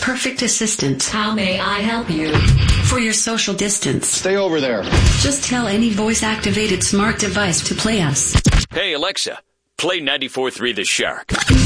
perfect assistant. How may I help you? For your social distance. Stay over there. Just tell any voice-activated smart device to play us. Hey, Alexa, play 94.3 The Shark.